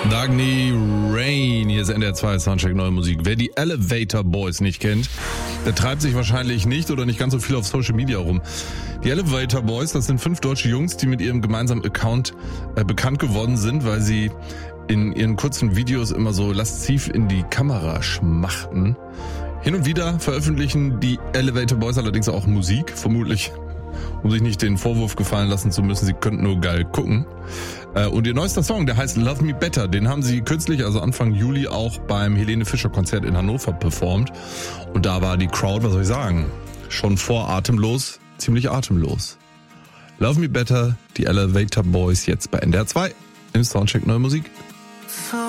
Dagny Rain, hier ist NDR 2 Soundcheck Neue Musik. Wer die Elevator Boys nicht kennt, der treibt sich wahrscheinlich nicht oder nicht ganz so viel auf Social Media rum. Die Elevator Boys, das sind 5 deutsche Jungs, die mit ihrem gemeinsamen Account bekannt geworden sind, weil sie in ihren kurzen Videos immer so lasziv in die Kamera schmachten. Hin und wieder veröffentlichen die Elevator Boys allerdings auch Musik, vermutlich um sich nicht den Vorwurf gefallen lassen zu müssen, sie könnten nur geil gucken. Und ihr neuester Song, der heißt Love Me Better, den haben sie kürzlich, also Anfang Juli, auch beim Helene Fischer Konzert in Hannover performt. Und da war die Crowd, was soll ich sagen, schon vor atemlos, ziemlich atemlos. Love Me Better, die Elevator Boys jetzt bei NDR 2 im Soundcheck Neue Musik.